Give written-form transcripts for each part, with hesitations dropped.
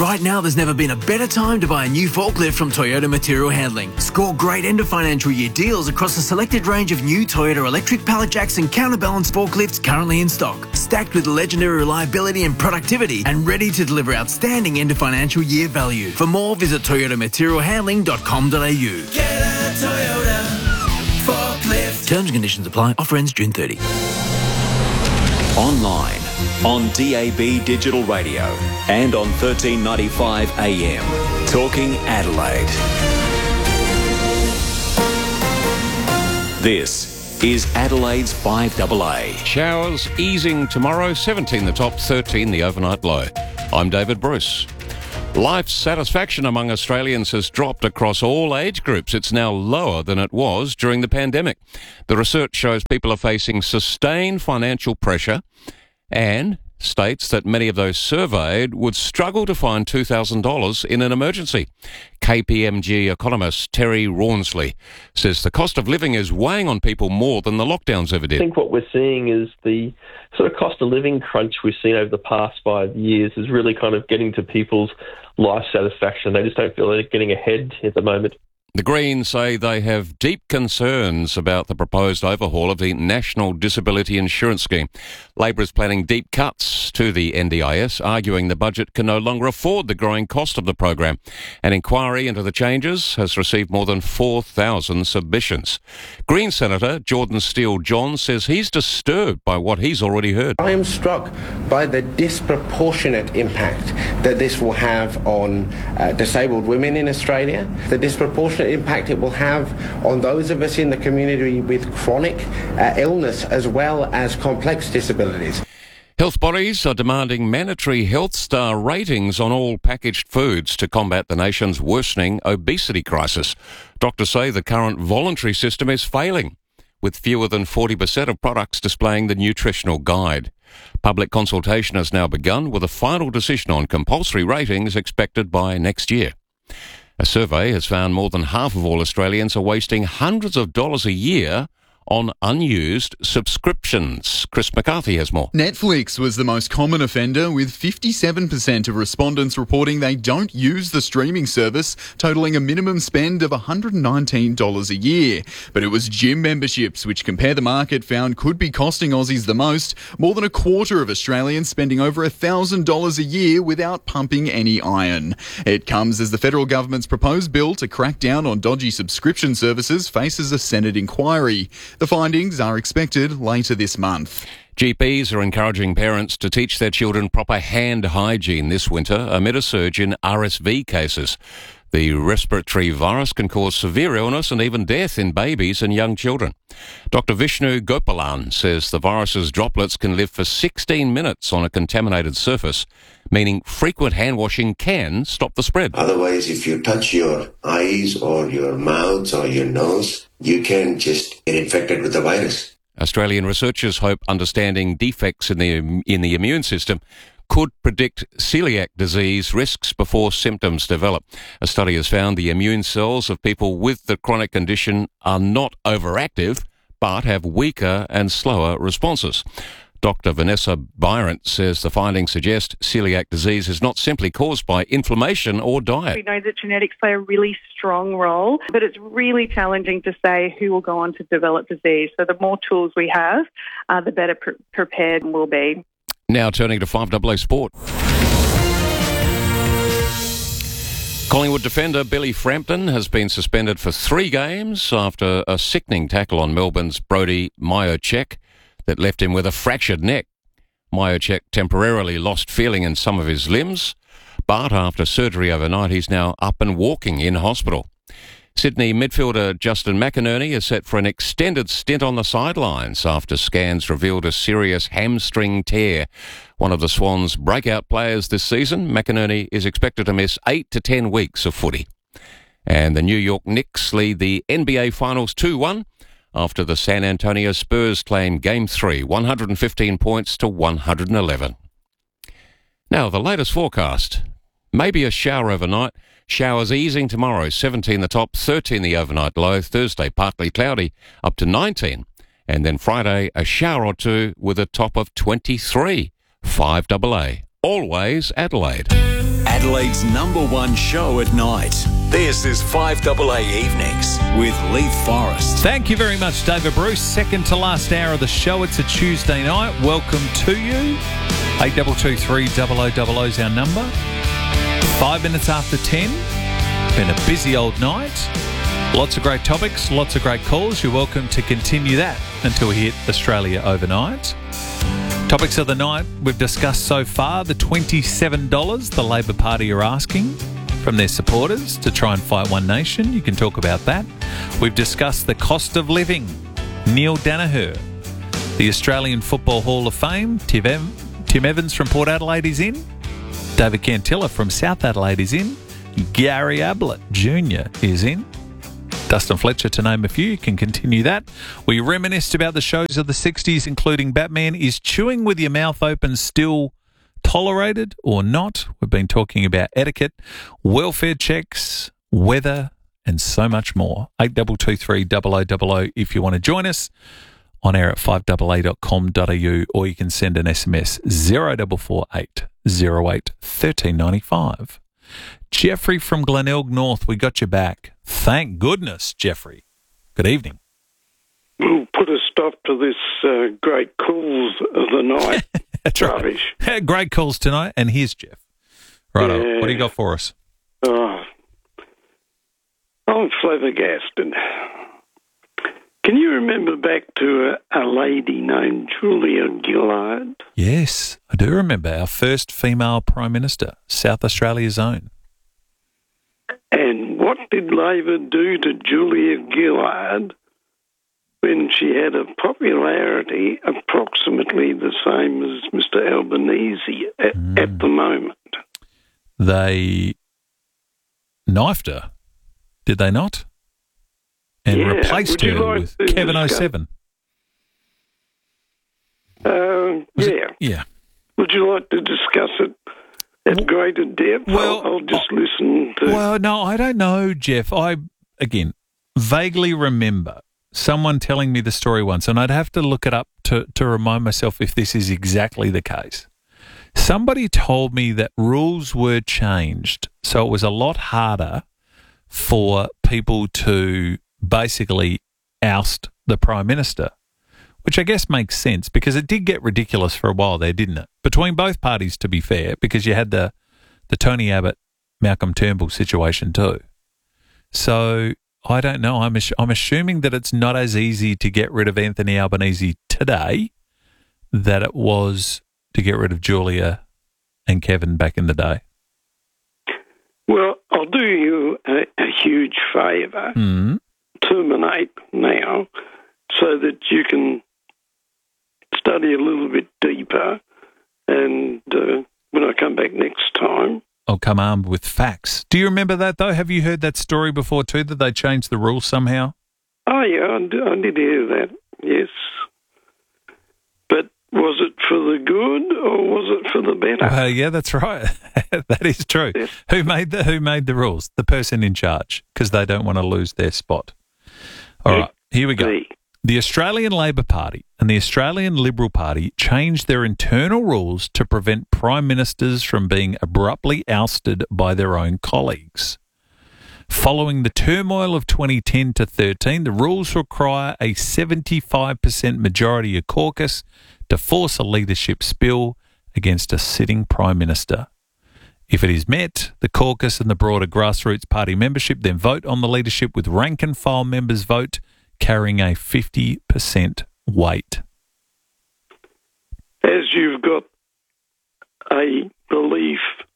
Right now, there's never been a better time to buy a new forklift from Toyota Material Handling. Score great end of financial year deals across a selected range of new Toyota electric pallet jacks and counterbalance forklifts currently in stock, stacked with legendary reliability and productivity, and ready to deliver outstanding end of financial year value. For more, visit toyotamaterialhandling.com.au. Get a Toyota forklift. Terms and conditions apply. Offer ends June 30. Online, on DAB Digital Radio and on 1395 AM. Talking Adelaide. This is Adelaide's 5AA. Showers easing tomorrow, 17 the top, 13 the overnight low. I'm David Bruce. Life satisfaction among Australians has dropped across all age groups. It's now lower than it was during the pandemic. The research shows people are facing sustained financial pressure and states that many of those surveyed would struggle to find $2,000 in an emergency. KPMG economist Terry Rawnsley says the cost of living is weighing on people more than the lockdowns ever did. I think what we're seeing is the sort of cost of living crunch we've seen over the past 5 years is really kind of getting to people's life satisfaction. They just don't feel they're getting ahead at the moment. The Greens say they have deep concerns about the proposed overhaul of the National Disability Insurance Scheme. Labor is planning deep cuts to the NDIS, arguing the budget can no longer afford the growing cost of the program. An inquiry into the changes has received more than 4,000 submissions. Green Senator Jordan Steele-John says he's disturbed by what he's already heard. I am struck by the disproportionate impact that this will have on disabled women in Australia, the disproportionate impact it will have on those of us in the community with chronic illness as well as complex disabilities. Health bodies are demanding mandatory health star ratings on all packaged foods to combat the nation's worsening obesity crisis. Doctors say the current voluntary system is failing, with fewer than 40% of products displaying the nutritional guide. Public consultation has now begun, with a final decision on compulsory ratings expected by next year. A survey has found more than half of all Australians are wasting hundreds of dollars a year on unused subscriptions. Chris McCarthy has more. Netflix was the most common offender, with 57% of respondents reporting they don't use the streaming service, totalling a minimum spend of $119 a year. But it was gym memberships, which Compare the Market found could be costing Aussies the most, more than a quarter of Australians spending over $1,000 a year without pumping any iron. It comes as the federal government's proposed bill to crack down on dodgy subscription services faces a Senate inquiry. The findings are expected later this month. GPs are encouraging parents to teach their children proper hand hygiene this winter amid a surge in RSV cases. The respiratory virus can cause severe illness and even death in babies and young children. Dr. Vishnu Gopalan says the virus's droplets can live for 16 minutes on a contaminated surface, meaning frequent hand washing can stop the spread. Otherwise, if you touch your eyes or your mouth or your nose, you can just get infected with the virus. Australian researchers hope understanding defects in the immune system could predict celiac disease risks before symptoms develop. A study has found the immune cells of people with the chronic condition are not overactive, but have weaker and slower responses. Dr. Vanessa Byrant says the findings suggest celiac disease is not simply caused by inflammation or diet. We know that genetics play a really strong role, but it's really challenging to say who will go on to develop disease. So the more tools we have, the better prepared we'll be. Now turning to 5AA Sport. Collingwood defender Billy Frampton has been suspended for 3 games after a sickening tackle on Melbourne's Brodie Mihocek that left him with a fractured neck. Mihocek temporarily lost feeling in some of his limbs, but after surgery overnight, he's now up and walking in hospital. Sydney midfielder Justin McInerney is set for an extended stint on the sidelines after scans revealed a serious hamstring tear. One of the Swans' breakout players this season, McInerney is expected to miss 8 to 10 weeks of footy. And the New York Knicks lead the NBA Finals 2-1 after the San Antonio Spurs claim Game 3, 115 points to 111. Now, the latest forecast. Maybe a shower overnight. Showers easing tomorrow, 17 the top, 13 the overnight low. Thursday, partly cloudy, up to 19. And then Friday, a shower or two with a top of 23. 5AA. always Adelaide. Adelaide's #1 show at night. This is 5AA Evenings with Leith Forrest. Thank you very much, David Bruce. Second to last hour of the show. It's a Tuesday night. Welcome to you. 8223 0000 is our number. 5 minutes after 10. Been a busy old night. Lots of great topics, lots of great calls. You're welcome to continue that until we hit Australia overnight. Topics of the night we've discussed so far. The $27 the Labor Party are asking from their supporters to try and fight One Nation. You can talk about that. We've discussed the cost of living. Neil Danaher, the Australian Football Hall of Fame. Tim Evans from Port Adelaide is in. David Cantilla from South Adelaide is in. Gary Ablett Jr. is in. Dustin Fletcher, to name a few. You can continue that. We reminisced about the shows of the 60s, including Batman. Is chewing with your mouth open still tolerated or not? We've been talking about etiquette, welfare checks, weather, and so much more. 8223 0000 if you want to join us. On air at 5AA.com.au, or you can send an SMS 0448 08 1395. Jeffrey from Glenelg North, we got you back. Thank goodness, Jeffrey. Good evening. We'll put a stop to this great calls of the night. That's rubbish. Right. Great calls tonight, and here's Jeff. Right, what do you got for us? I'm flabbergasted. Can you remember back to a lady named Julia Gillard? Yes, I do remember. Our first female Prime Minister, South Australia's own. And what did Labor do to Julia Gillard when she had a popularity approximately the same as Mr. Albanese at the moment? They knifed her, did they not? And replaced her with Kevin 07. Yeah. Would you like to discuss it at greater depth? Well, I'll just listen to... Well, no, I don't know, Jeff. I, again, vaguely remember someone telling me the story once, and I'd have to look it up to remind myself if this is exactly the case. Somebody told me that rules were changed, so it was a lot harder for people to basically oust the Prime Minister, which I guess makes sense because it did get ridiculous for a while there, didn't it? Between both parties, to be fair, because you had the Tony Abbott, Malcolm Turnbull situation too. So I don't know. I'm assuming that it's not as easy to get rid of Anthony Albanese today that it was to get rid of Julia and Kevin back in the day. Well, I'll do you a huge favour. Terminate now so that you can study a little bit deeper, and when I come back next time, I'll come armed with facts. Do you remember that, though? Have you heard that story before, too, that they changed the rules somehow? Oh, yeah, I did hear that, yes. But was it for the good or was it for the better? Yeah, that's right. That is true. Yes. Who made the rules? The person in charge, because they don't want to lose their spot. All right, here we go. The Australian Labor Party and the Australian Liberal Party changed their internal rules to prevent prime ministers from being abruptly ousted by their own colleagues. Following the turmoil of 2010 to 13, the rules require a 75% majority of caucus to force a leadership spill against a sitting prime minister. If it is met, the caucus and the broader grassroots party membership then vote on the leadership with rank and file members vote carrying a 50% weight. As you've got a belief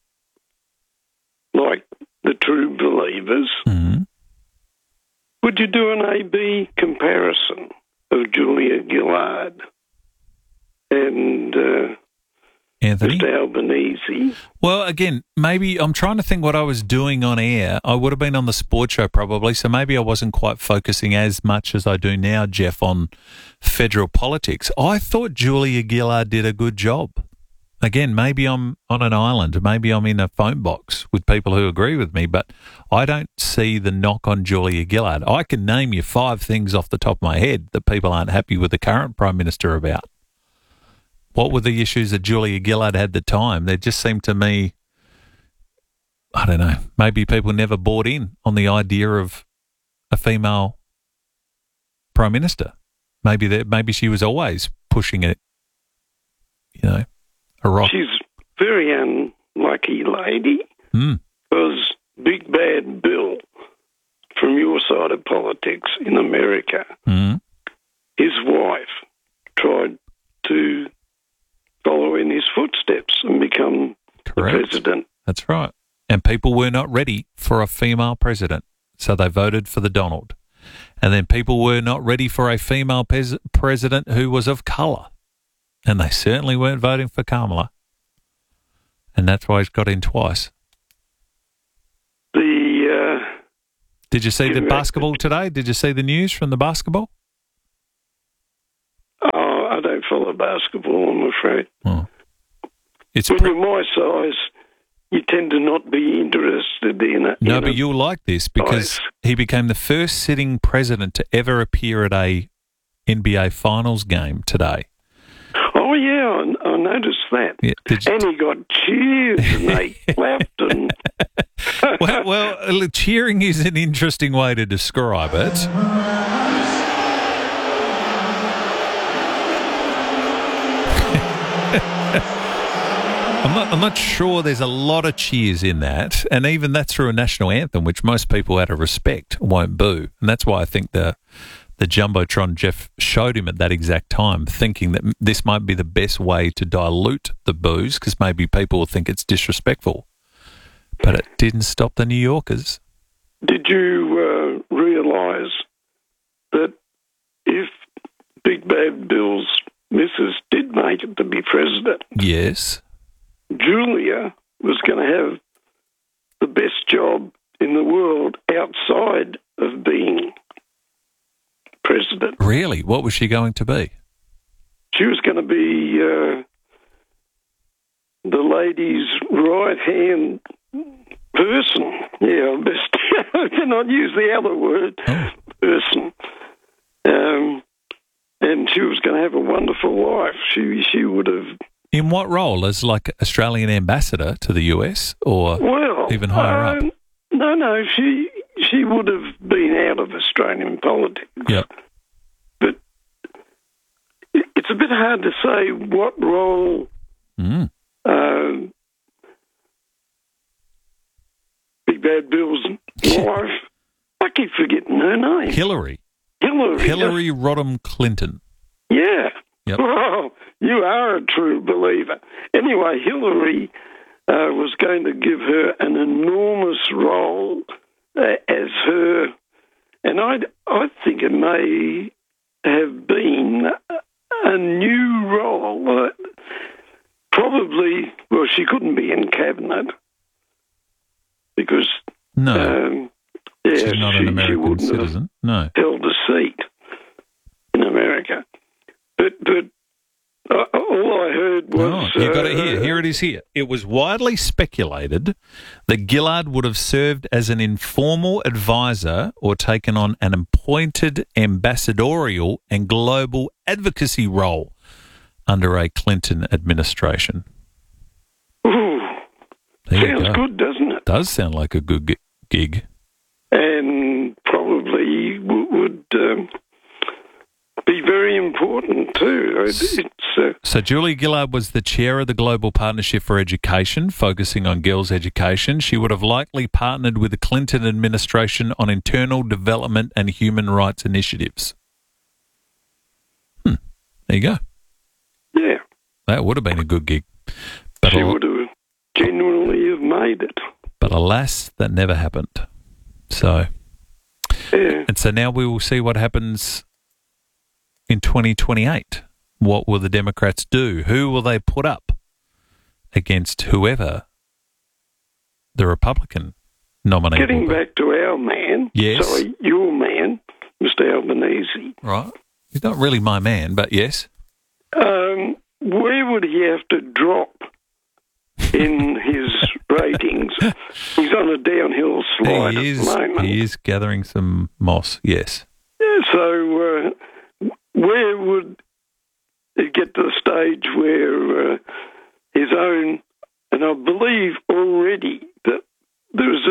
like the true believers, would you do an A-B comparison of Julia Gillard and Anthony? Mr. Albanese? Well, again, maybe I'm trying to think what I was doing on air. I would have been on the sports show probably, so maybe I wasn't quite focusing as much as I do now, Jeff, on federal politics. I thought Julia Gillard did a good job. Again, maybe I'm on an island, maybe I'm in a phone box with people who agree with me, but I don't see the knock on Julia Gillard. I can name you 5 things off the top of my head that people aren't happy with the current Prime Minister about. What were the issues that Julia Gillard had at the time? They just seemed to me, I don't know, maybe people never bought in on the idea of a female Prime Minister. Maybe she was always pushing it, a rock. She's a very unlucky lady because Big Bad Bill from your side of politics in America, his wife tried to follow in his footsteps and become the president. That's right. And people were not ready for a female president, so they voted for the Donald. And then people were not ready for a female president who was of colour, and they certainly weren't voting for Kamala. And that's why he's got in twice. Did you see the basketball today? Did you see the news from the basketball? Oh, I don't follow basketball, I'm afraid. Oh. When you're my size, you tend to not be interested in it. No, but you'll like this because he became the first sitting president to ever appear at a NBA Finals game today. Oh, yeah, I noticed that. Yeah, and he got cheers and they clapped. And well, cheering is an interesting way to describe it. I'm not sure there's a lot of cheers in that, and even that's through a national anthem, which most people out of respect won't boo. And that's why I think the Jumbotron Jeff showed him at that exact time, thinking that this might be the best way to dilute the boos, because maybe people will think it's disrespectful. But it didn't stop the New Yorkers. Did you realise that if Big Bad Bill's missus did make it to be president? Yes. Julia was going to have the best job in the world outside of being president. Really? What was she going to be? She was going to be the lady's right-hand person. Yeah, best I cannot use the other word, person. And she was going to have a wonderful life. She would have... In what role? As like Australian ambassador to the US or even higher up? No, she would have been out of Australian politics. Yep. But it's a bit hard to say what role Big Bad Bill's wife, I keep forgetting her name. Hillary Rodham Clinton. Yeah. Yep. Oh, you are a true believer. Anyway, Hillary was going to give her an enormous role as her, and I think it may have been a new role. Probably, well, she couldn't be in cabinet because she's not an American citizen. No, held a seat in America. But all I heard was... you got it here. Here it is here. It was widely speculated that Gillard would have served as an informal advisor or taken on an appointed ambassadorial and global advocacy role under a Clinton administration. Ooh, sounds good, doesn't it? Does sound like a good gig. And probably would... be very important too. So Julia Gillard was the chair of the Global Partnership for Education, focusing on girls' education. She would have likely partnered with the Clinton administration on internal development and human rights initiatives. There you go. Yeah. That would have been a good gig. But she would have genuinely have made it. But alas, that never happened. So, and so now we will see what happens in 2028. What will the Democrats do? Who will they put up against whoever the Republican nominee will be? Getting back to our man, your man, Mr. Albanese. Right. He's not really my man, but yes. Where would he have to drop in his ratings? He's on a downhill slide at the moment. He is gathering some moss, yes. Yeah, so... where would get to the stage where his own, and I believe already that there's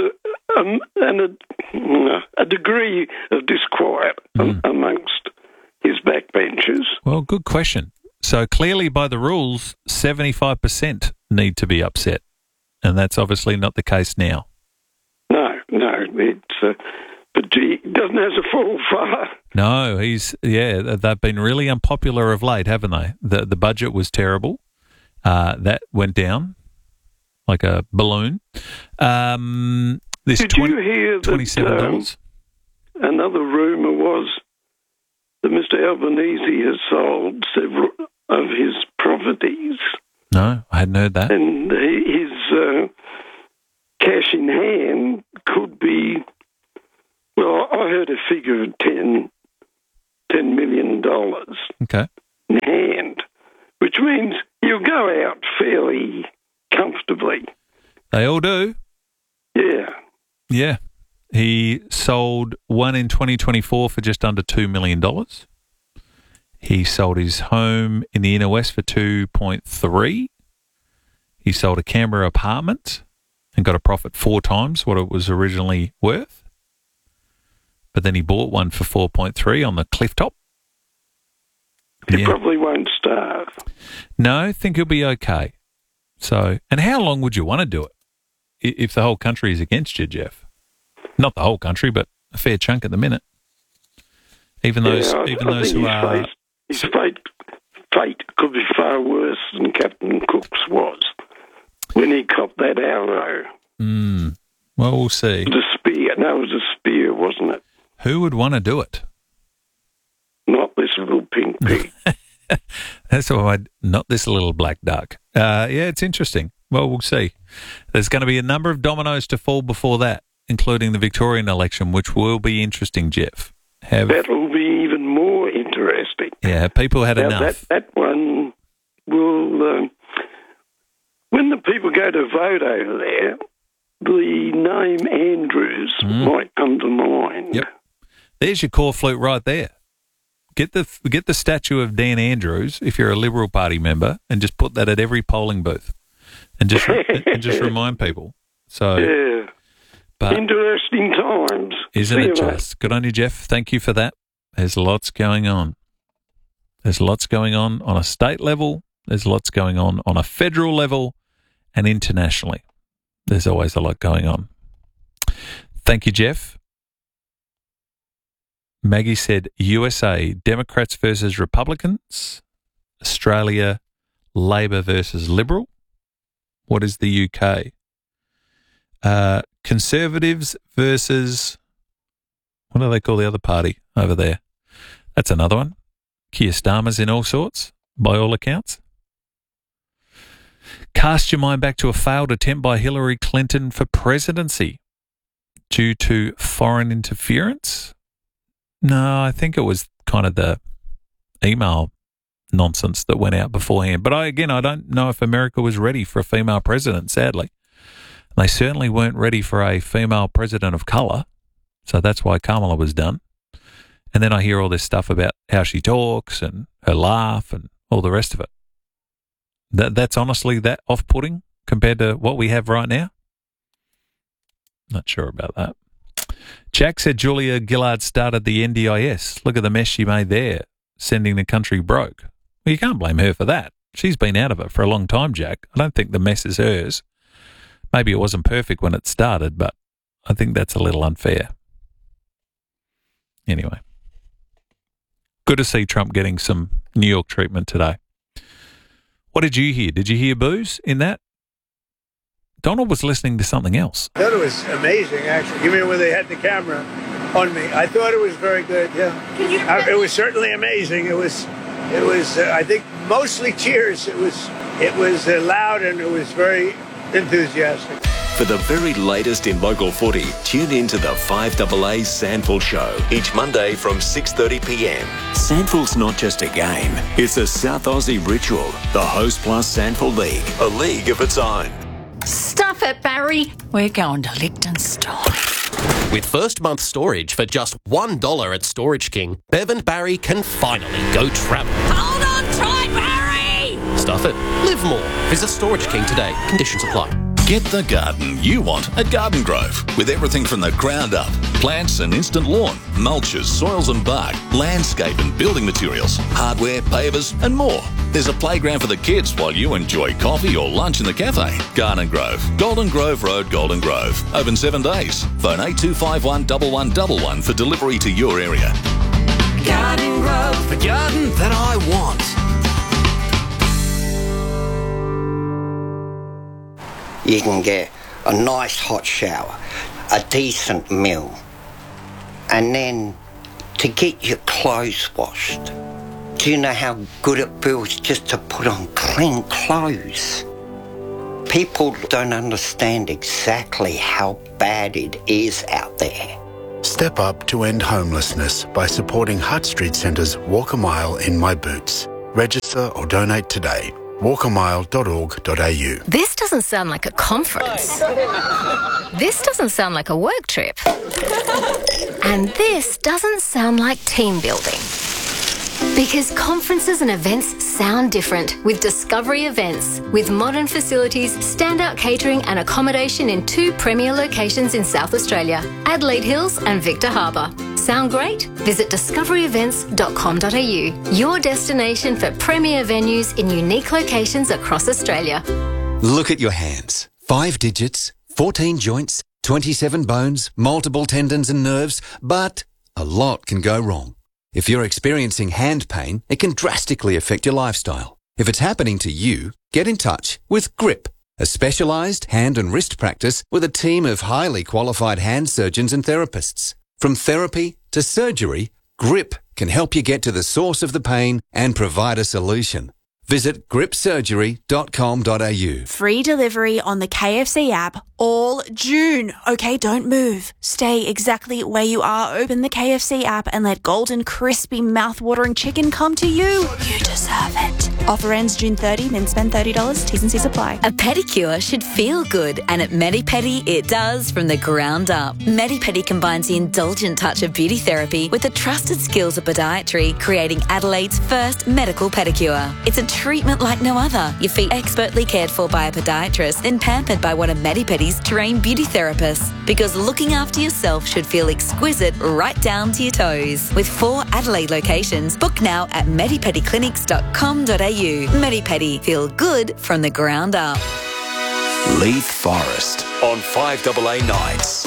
a degree of disquiet amongst his backbenchers. Well, good question. So clearly by the rules, 75% need to be upset, and that's obviously not the case now. No, it's... but he doesn't have to fall far. No, they've been really unpopular of late, haven't they? The budget was terrible. That went down like a balloon. Did you hear that $27? Another rumour was that Mr. Albanese has sold several of his properties. No, I hadn't heard that. And his cash in hand could be... Well, I heard a figure of $10 million okay. in hand, which means you'll go out fairly comfortably. They all do. Yeah. Yeah. He sold one in 2024 for just under $2 million. He sold his home in the inner west for 2.3. He sold a Canberra apartment and got a profit 4 times what it was originally worth. But then he bought one for 4.3 on the cliff top. He probably won't starve. No, I think he'll be okay. So, and how long would you want to do it if the whole country is against you, Jeff? Not the whole country, but a fair chunk at the minute. Even those who are... His fate could be far worse than Captain Cook's was when he copped that arrow. Well, we'll see. The spear. No, it was a spear, wasn't it? Who would want to do it? Not this little pink pig. That's why not this little black duck. Yeah, it's interesting. Well, we'll see. There's going to be a number of dominoes to fall before that, including the Victorian election, which will be interesting, Jeff. That will be even more interesting. Yeah, have people had enough? That one will... when the people go to vote over there, the name Andrews might come to mind. Yep. There's your core flute right there. Get the statue of Dan Andrews if you're a Liberal Party member, and just put that at every polling booth, and just remind people. So, yeah, but interesting times, isn't it? Just good on you, Jeff. Thank you for that. There's lots going on. There's lots going on a state level. There's lots going on a federal level, and internationally. There's always a lot going on. Thank you, Jeff. Maggie said USA, Democrats versus Republicans. Australia, Labor versus Liberal. What is the UK? Conservatives versus, what do they call the other party over there? That's another one. Keir Starmer's in all sorts, by all accounts. Cast your mind back to a failed attempt by Hillary Clinton for presidency due to foreign interference. No, I think it was kind of the email nonsense that went out beforehand. But I don't know if America was ready for a female president, sadly. They certainly weren't ready for a female president of colour. So that's why Kamala was done. And then I hear all this stuff about how she talks and her laugh and all the rest of it. That's honestly that off-putting compared to what we have right now? Not sure about that. Jack said Julia Gillard started the NDIS. Look at the mess she made there, sending the country broke. Well, you can't blame her for that. She's been out of it for a long time, Jack. I don't think the mess is hers. Maybe it wasn't perfect when it started, but I think that's a little unfair. Anyway. Good to see Trump getting some New York treatment today. What did you hear? Did you hear booze in that? Donald was listening to something else. I thought it was amazing, actually. You mean when they had the camera on me? I thought it was very good, yeah. It was certainly amazing. It was. I think, mostly cheers. It was loud and it was very enthusiastic. For the very latest in local footy, tune in to the 5AA Sandful Show each Monday from 6:30 p.m. Sandful's not just a game, it's a South Aussie ritual. The Host Plus Sandful League, a league of its own. Stuff it, Barry. We're going to Liechtenstein. With first month storage for just $1 at Storage King, Bev and Barry can finally go travel. Hold on tight, Barry! Stuff it. Live more. Visit Storage King today. Conditions apply. Get the garden you want at Garden Grove, with everything from the ground up. Plants and instant lawn, mulches, soils and bark, landscape and building materials, hardware, pavers and more. There's a playground for the kids while you enjoy coffee or lunch in the cafe. Garden Grove, Golden Grove Road, Golden Grove. Open 7 days. Phone 8251 1111 for delivery to your area. Garden Grove, the garden that I want. You can get a nice hot shower, a decent meal, and then to get your clothes washed. Do you know how good it feels just to put on clean clothes? People don't understand exactly how bad it is out there. Step up to end homelessness by supporting Hutt Street Centre's Walk a Mile in My Boots. Register or donate today. walkamile.org.au. This doesn't sound like a conference. This doesn't sound like a work trip. And this doesn't sound like team building. Because conferences and events sound different with Discovery Events. With modern facilities, standout catering and accommodation in 2 premier locations in South Australia, Adelaide Hills and Victor Harbour. Sound great? Visit discoveryevents.com.au, your destination for premier venues in unique locations across Australia. Look at your hands. 5 digits, 14 joints, 27 bones, multiple tendons and nerves, but a lot can go wrong. If you're experiencing hand pain, it can drastically affect your lifestyle. If it's happening to you, get in touch with GRIP, a specialised hand and wrist practice with a team of highly qualified hand surgeons and therapists. From therapy to surgery, GRIP can help you get to the source of the pain and provide a solution. Visit gripsurgery.com.au. Free delivery on the KFC app all June. Okay, don't move. Stay exactly where you are. Open the KFC app and let golden, crispy, mouth-watering chicken come to you. You deserve it. Offer ends June 30, then spend $30. T's and C's apply. A pedicure should feel good, and at Medipedi it does from the ground up. Medipedi combines the indulgent touch of beauty therapy with the trusted skills of podiatry, creating Adelaide's first medical pedicure. It's a treatment like no other. Your feet expertly cared for by a podiatrist, then pampered by one of Medipedi's trained beauty therapists. Because looking after yourself should feel exquisite right down to your toes. With 4 Adelaide locations, book now at medipediclinics.com.au. Medipedi, feel good from the ground up. Leith Forest on 5AA nights.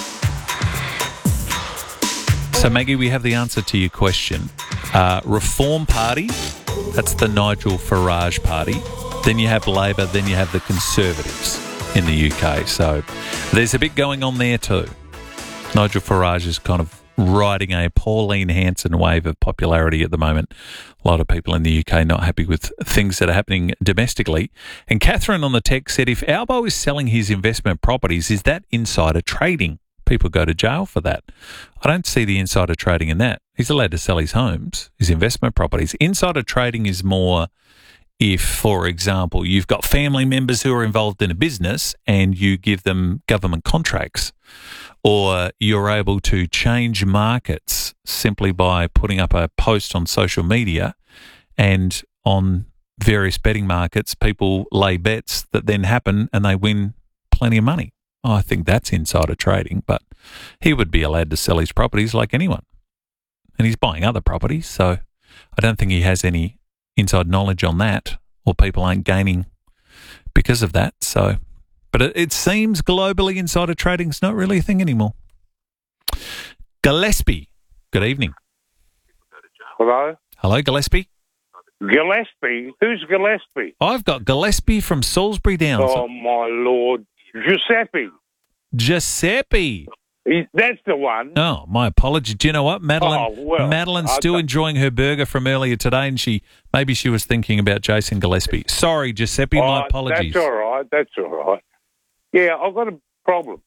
So, Maggie, we have the answer to your question. Reform Party, that's the Nigel Farage party. Then you have Labor, then you have the Conservatives in the UK. So there's a bit going on there too. Nigel Farage is kind of riding a Pauline Hanson wave of popularity at the moment. A lot of people in the UK not happy with things that are happening domestically. And Catherine on the text said, if Albo is selling his investment properties, is that insider trading? People go to jail for that. I don't see the insider trading in that. He's allowed to sell his homes, his investment properties. Insider trading is more if, for example, you've got family members who are involved in a business and you give them government contracts, or you're able to change markets simply by putting up a post on social media, and on various betting markets, people lay bets that then happen and they win plenty of money. I think that's insider trading, but he would be allowed to sell his properties like anyone. And he's buying other properties, so I don't think he has any inside knowledge on that, or people aren't gaining because of that. So, but it seems globally insider trading is not really a thing anymore. Gillespie, good evening. Hello? Hello, Gillespie. Gillespie? Who's Gillespie? I've got Gillespie from Salisbury Downs. Oh, my Lord. Giuseppe. Giuseppe. That's the one. Oh, my apologies. Do you know what? Madeline's still enjoying her burger from earlier today, and maybe she was thinking about Jason Gillespie. Sorry, Giuseppe, my apologies. That's all right. That's all right. Yeah, I've got a problem.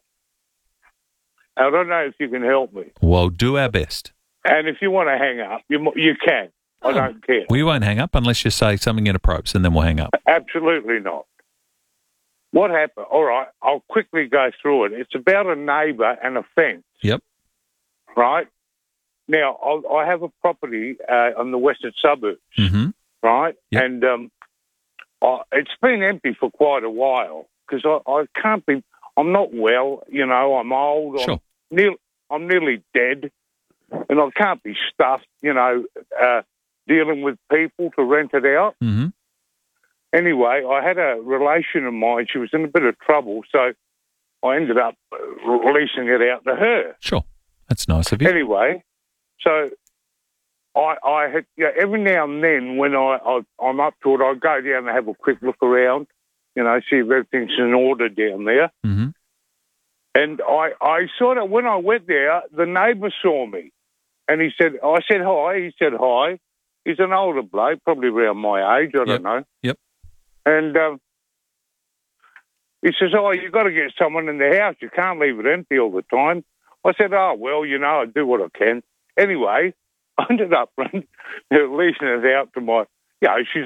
I don't know if you can help me. Well, do our best. And if you want to hang up, you can. I don't care. We won't hang up unless you say something inappropriate, and then we'll hang up. Absolutely not. what happened? All right, I'll quickly go through it. It's about a neighbour and a fence. Yep. Right? Now, I have a property on the western suburbs, right? Yep. And it's been empty for quite a while because I can't be... I'm not well, I'm old. Sure. I'm nearly dead, and I can't be stuffed, dealing with people to rent it out. Mm-hmm. Anyway, I had a relation of mine. She was in a bit of trouble, so I ended up releasing it out to her. Sure. That's nice of you. Anyway, so I had, every now and then when I'm up to it, I go down and have a quick look around, see if everything's in order down there. Mm-hmm. And I sort of, when I went there, the neighbour saw me. And I said hi. He said hi. He's an older bloke, probably around my age, I don't know. Yep. And he says, you've got to get someone in the house. You can't leave it empty all the time. I said, well, I do what I can. Anyway, I ended up leasing it out to my, she's